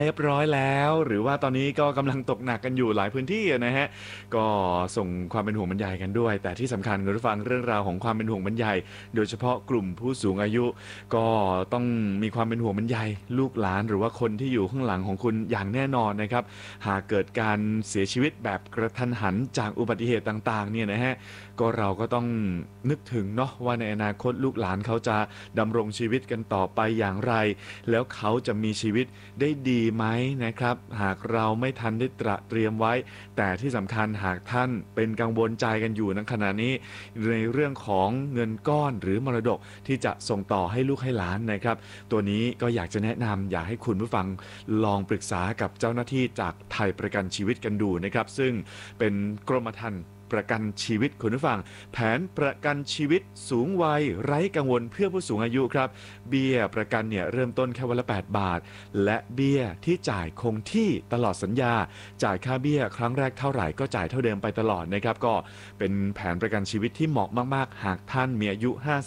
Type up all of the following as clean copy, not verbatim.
เรียบร้อยแล้วหรือว่าตอนนี้ก็กำลังตกหนักกันอยู่หลายพื้นที่นะฮะก็ส่งความเป็นห่วงบรรยายกันด้วยแต่ที่สำคัญคุณผู้ฟังเรื่องราวของความเป็นห่วงบรรยายโดยเฉพาะกลุ่มผู้สูงอายุก็ต้องมีความเป็นห่วงบรรยายลูกหลานหรือว่าคนที่อยู่ข้างหลังของคุณอย่างแน่นอนนะครับหากเกิดการเสียชีวิตแบบกระทันหันจากอุบัติเหตุต่างๆเนี่ยนะฮะก็เราก็ต้องนึกถึงเนาะว่าในอนาคตลูกหลานเขาจะดำรงชีวิตกันต่อไปอย่างไรแล้วเขาจะมีชีวิตได้ดีไหมนะครับหากเราไม่ทันได้เตรียมไว้แต่ที่สำคัญหากท่านเป็นกังวลใจกันอยู่ในขณะนี้ในเรื่องของเงินก้อนหรือมรดกที่จะส่งต่อให้ลูกให้หลานนะครับตัวนี้ก็อยากจะแนะนำอยากให้คุณผู้ฟังลองปรึกษากับเจ้าหน้าที่จากไทยประกันชีวิตกันดูนะครับซึ่งเป็นกรมธรรม์ประกันชีวิตคุณผู้ฟังแผนประกันชีวิตสูงวัยไร้กังวลเพื่อผู้สูงอายุครับเบี้ยประกันเนี่ยเริ่มต้นแค่วันละ8 บาทและเบี้ยที่จ่ายคงที่ตลอดสัญญาจ่ายค่าเบี้ยครั้งแรกเท่าไหร่ก็จ่ายเท่าเดิมไปตลอดนะครับก็เป็นแผนประกันชีวิตที่เหมาะมากๆหากท่านมีอายุ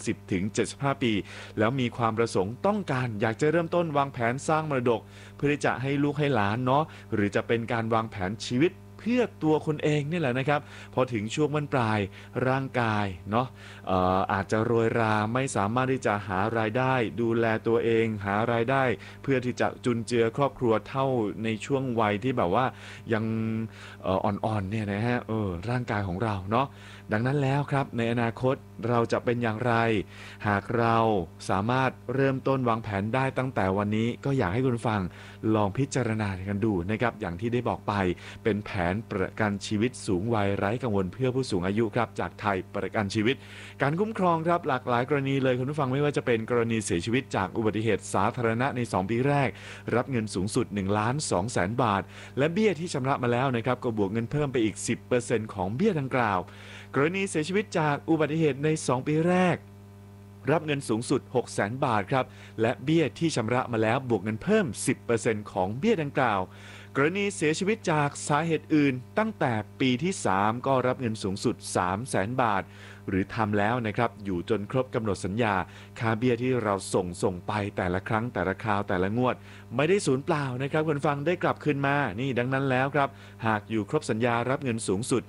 50-75 ปีแล้วมีความประสงค์ต้องการอยากจะเริ่มต้นวางแผนสร้างมรดกเพื่อที่จะให้ลูกให้หลานเนาะหรือจะเป็นการวางแผนชีวิตเพื่อตัวคนเองนี่แหละนะครับพอถึงช่วงบั้นปลายร่างกายเนาะอาจจะโรยราไม่สามารถที่จะหารายได้ดูแลตัวเองหารายได้เพื่อที่จะจุนเจือครอบครัวเท่าในช่วงวัยที่แบบว่ายังอ่อนๆเนี่ยนะฮะร่างกายของเราเนาะดังนั้นแล้วครับในอนาคตเราจะเป็นอย่างไรหากเราสามารถเริ่มต้นวางแผนได้ตั้งแต่วันนี้ก็อยากให้คุณฟังลองพิจารณากันดูนะครับอย่างที่ได้บอกไปเป็นแผนประกันชีวิตสูงวัยไร้กังวลเพื่อผู้สูงอายุครับจากไทยประกันชีวิตการคุ้มครองครับหลากหลายกรณีเลยคุณผู้ฟังไม่ว่าจะเป็นกรณีเสียชีวิตจากอุบัติเหตุสาธารณะใน2 ปีแรกรับเงินสูงสุด1,200,000 บาทและเบี้ยที่ชำระมาแล้วนะครับก็บวกเงินเพิ่มไปอีก 10% ของเบี้ยดังกล่าวกรณีเสียชีวิตจากอุบัติเหตุใน2 ปีแรกรับเงินสูงสุด 600,000 บาทครับและเบี้ยที่ชำระมาแล้วบวกเงินเพิ่ม 10% ของเบี้ยดังกล่าวกรณีเสียชีวิตจากสาเหตุอื่นตั้งแต่ปีที่3ก็รับเงินสูงสุด 300,000 บาทหรือทำแล้วนะครับอยู่จนครบกำหนดสัญญาค่าเบี้ยที่เราส่งไปแต่ละครั้งแต่ละคราวแต่ละงวดไม่ได้สูญเปล่านะครับคุณฟังได้กลับคืนมานี่ดังนั้นแล้วครับหากอยู่ครบสัญญารับเงินสูงสุด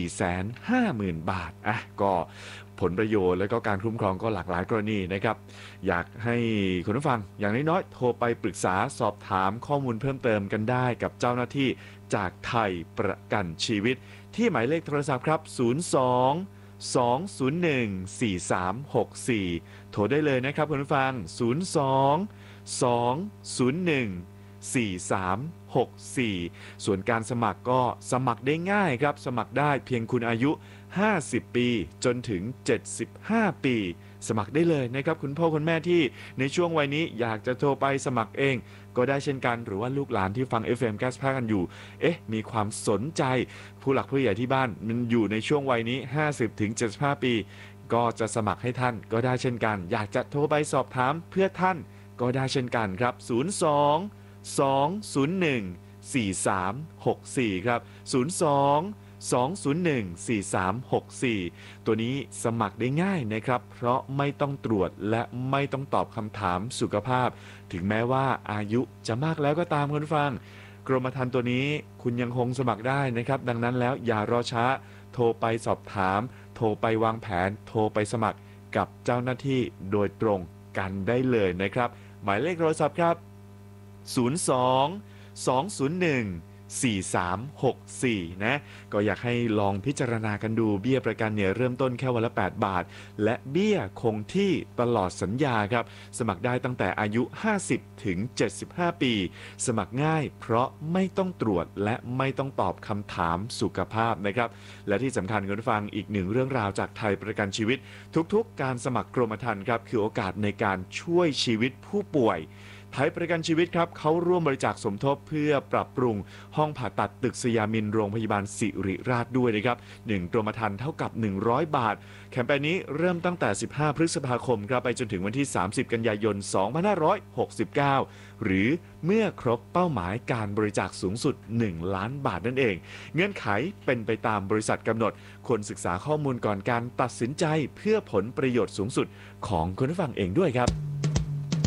450,000 บาทก็ผลประโยชน์และก็การคุ้มครองก็หลากหลายกรณีนะครับอยากให้คุณผู้ฟังอย่างน้อยๆโทรไปปรึกษาสอบถามข้อมูลเพิ่มเติมกันได้กับเจ้าหน้าที่จากไทยประกันชีวิตที่หมายเลขโทรศัพท์ครับ 02-201-4364 โทรได้เลยนะครับคุณผู้ฟัง 02-201-4364 ส่วนการสมัครก็สมัครได้ง่ายครับสมัครได้เพียงคุณอายุ50 ปีจนถึง75 ปีสมัครได้เลยนะครับคุณพ่อคุณแม่ที่ในช่วงวัยนี้อยากจะโทรไปสมัครเองก็ได้เช่นกันหรือว่าลูกหลานที่ฟัง FM 95กันอยู่มีความสนใจผู้หลักผู้ใหญ่ที่บ้านมันอยู่ในช่วงวัยนี้ 50-75 ปีก็จะสมัครให้ท่านก็ได้เช่นกันอยากจะโทรไปสอบถามเพื่อท่านก็ได้เช่นกันครับ02-201-4364 ครับ02-201-4364 ตัวนี้สมัครได้ง่ายนะครับเพราะไม่ต้องตรวจและไม่ต้องตอบคำถามสุขภาพถึงแม้ว่าอายุจะมากแล้วก็ตามคุณฟังกรมธรรม์ตัวนี้คุณยังคงสมัครได้นะครับดังนั้นแล้วอย่ารอช้าโทรไปสอบถามโทรไปวางแผนโทรไปสมัครกับเจ้าหน้าที่โดยตรงกันได้เลยนะครับหมายเลขโทรศัพท์ครับ02-201-4364 นะก็อยากให้ลองพิจารณากันดูเบี้ยประกันเนี่ยเริ่มต้นแค่วันละ8 บาทและเบี้ยคงที่ตลอดสัญญาครับสมัครได้ตั้งแต่อายุ50-75 ปีสมัครง่ายเพราะไม่ต้องตรวจและไม่ต้องตอบคำถามสุขภาพนะครับและที่สำคัญคุณผู้ฟังอีกหนึ่งเรื่องราวจากไทยประกันชีวิตทุกๆการสมัครกรมธรรม์ครับคือโอกาสในการช่วยชีวิตผู้ป่วยไทยประกันชีวิตครับเขาร่วมบริจาคสมทบเพื่อปรับปรุงห้องผ่าตัดตึกสยามินโรงพยาบาลสิริราชด้วยนะครับ1กรมธรรม์เท่ากับ100 บาทแคมเปญนี้เริ่มตั้งแต่15 พฤษภาคมครับไปจนถึงวันที่30 กันยายน 2569หรือเมื่อครบเป้าหมายการบริจาคสูงสุด1 ล้านบาทนั่นเองเงื่อนไขเป็นไปตามบริษัทกำหนดควรศึกษาข้อมูลก่อนการตัดสินใจเพื่อผลประโยชน์สูงสุดของคุณผู้ฟังเองด้วยครับ